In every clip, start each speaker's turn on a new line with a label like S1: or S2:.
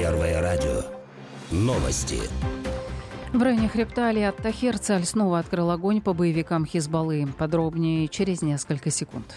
S1: Первое радио. Новости.
S2: В районе хребта Алиат-Тахер Цаль снова открыл огонь по боевикам Хизбаллы. Подробнее через несколько секунд.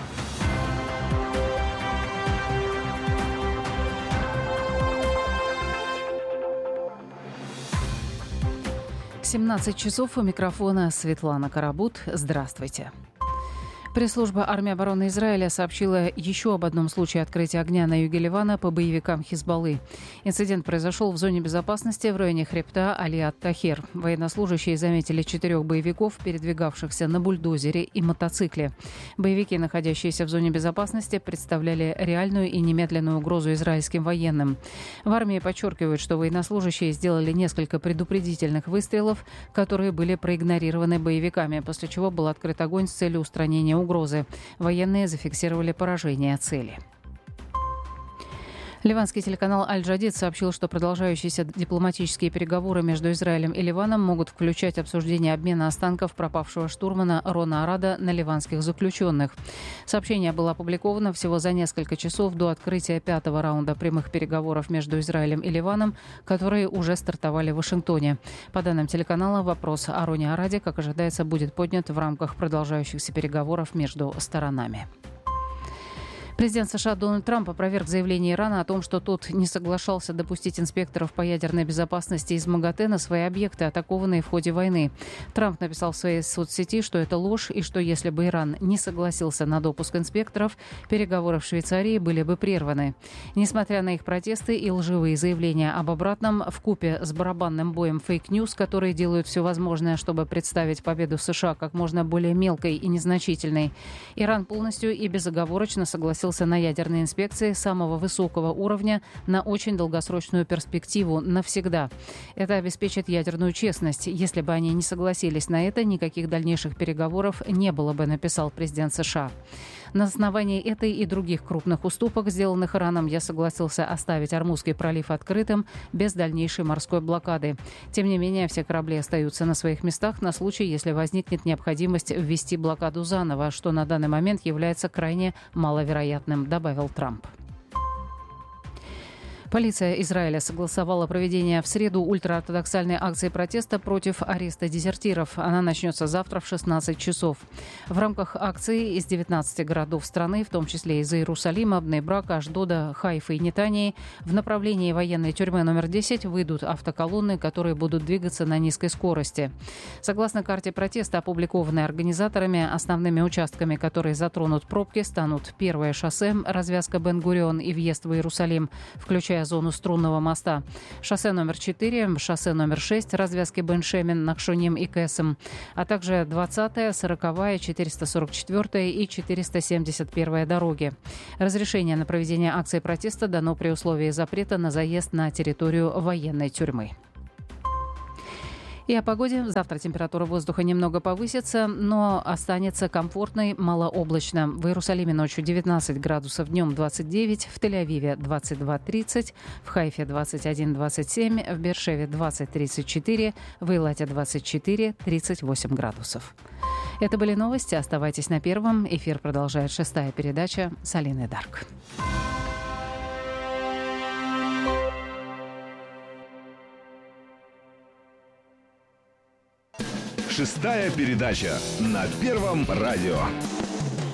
S2: — 17 часов. У микрофона Светлана Карабут. Здравствуйте. Пресс-служба армии обороны Израиля сообщила еще об одном случае открытия огня на юге Ливана по боевикам Хизбаллы. Инцидент произошел в зоне безопасности в районе хребта Алиат-Тахер. Военнослужащие заметили 4 боевиков, передвигавшихся на бульдозере и мотоцикле. Боевики, находящиеся в зоне безопасности, представляли реальную и немедленную угрозу израильским военным. В армии подчеркивают, что военнослужащие сделали несколько предупредительных выстрелов, которые были проигнорированы боевиками, после чего был открыт огонь с целью устранения угрозы. Военные зафиксировали поражение цели. Ливанский телеканал «Аль-Джадид» сообщил, что продолжающиеся дипломатические переговоры между Израилем и Ливаном могут включать обсуждение обмена останков пропавшего штурмана Рона Арада на ливанских заключенных. Сообщение было опубликовано всего за несколько часов до открытия 5-го раунда прямых переговоров между Израилем и Ливаном, которые уже стартовали в Вашингтоне. По данным телеканала, вопрос о Роне Араде, как ожидается, будет поднят в рамках продолжающихся переговоров между сторонами. Президент США Дональд Трамп опроверг заявление Ирана о том, что тот не соглашался допустить инспекторов по ядерной безопасности из МАГАТЭ на свои объекты, атакованные в ходе войны. Трамп написал в своей соцсети, что это ложь и что если бы Иран не согласился на допуск инспекторов, переговоры в Швейцарии были бы прерваны. Несмотря на их протесты и лживые заявления об обратном, вкупе с барабанным боем фейк-ньюс, которые делают все возможное, чтобы представить победу США как можно более мелкой и незначительной, Иран полностью и безоговорочно согласился на ядерные инспекции самого высокого уровня на очень долгосрочную перспективу навсегда. Это обеспечит ядерную честность. Если бы они не согласились на это, никаких дальнейших переговоров не было бы, написал президент США. На основании этой и других крупных уступок, сделанных Ираном, я согласился оставить Ормузский пролив открытым без дальнейшей морской блокады. Тем не менее, все корабли остаются на своих местах на случай, если возникнет необходимость ввести блокаду заново, что на данный момент является крайне маловероятным, добавил Трамп. Полиция Израиля согласовала проведение в среду ультраортодоксальной акции протеста против ареста дезертиров. Она начнется завтра в 16 часов. В рамках акции из 19 городов страны, в том числе из Иерусалима, Бней-Брака, Ашдода, Хайфы и Нетании, в направлении военной тюрьмы номер 10 выйдут автоколонны, которые будут двигаться на низкой скорости. Согласно карте протеста, опубликованной организаторами, основными участками, которые затронут пробки, станут первое шоссе, развязка Бен-Гурион и въезд в Иерусалим, включая зону струнного моста, шоссе номер 4, шоссе номер 6, развязки Бен-Шемен, Накшуним и Кесем, а также 20-я, 40-я, 444-я и 471-я дороги. Разрешение на проведение акции протеста дано при условии запрета на заезд на территорию военной тюрьмы. И о погоде. Завтра температура воздуха немного повысится, но останется комфортной, малооблачно. В Иерусалиме ночью 19 градусов, днем 29, в Тель-Авиве 22-30, в Хайфе 21-27, в Беэр-Шеве 20-34, в Эйлате 24-38 градусов. Это были новости. Оставайтесь на Первом. Эфир продолжает 6-я передача с Алиной Дарк.
S3: Шестая передача на Первом радио.